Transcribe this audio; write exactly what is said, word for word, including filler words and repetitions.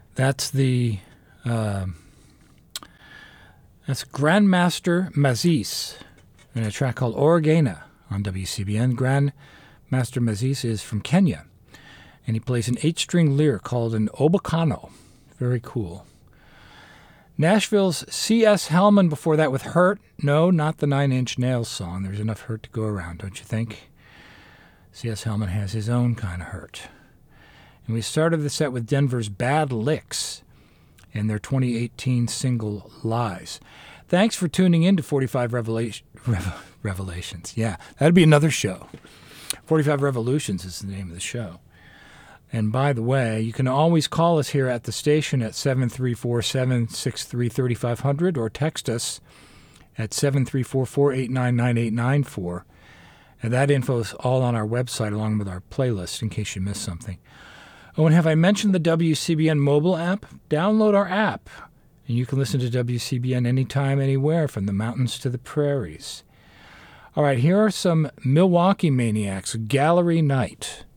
That's the uh, that's Grandmaster Mazis in a track called Organa on W C B N. Grandmaster Mazis is from Kenya, and he plays an eight-string lyre called an obokano. Very cool. Nashville's C S. Hellman before that with Hurt. No, not the Nine Inch Nails song. There's enough hurt to go around, don't you think? C S. Hellman has his own kind of hurt. And we started the set with Denver's Bad Licks and their twenty eighteen single Lies. Thanks for tuning in to forty-five Revelation, Revel, Revelations. Yeah, that'd be another show. forty-five Revolutions is the name of the show. And by the way, you can always call us here at the station at seven three four, seven six three, three five zero zero or text us at seven three four, four eight nine, nine eight nine four. And that info is all on our website along with our playlist in case you missed something. Oh, and have I mentioned the W C B N mobile app? Download our app, and you can listen to W C B N anytime, anywhere, from the mountains to the prairies. All right, here are some Milwaukee Maniacs, Gallery Night.